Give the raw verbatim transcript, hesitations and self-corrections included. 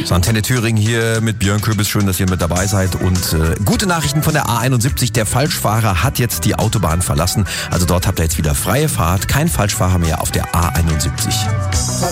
So, Antenne Thüringen hier mit Björn Köbis. Schön, dass ihr mit dabei seid. Und äh, gute Nachrichten von der A einundsiebzig. Der Falschfahrer hat jetzt die Autobahn verlassen. Also dort habt ihr jetzt wieder freie Fahrt. Kein Falschfahrer mehr auf der A einundsiebzig.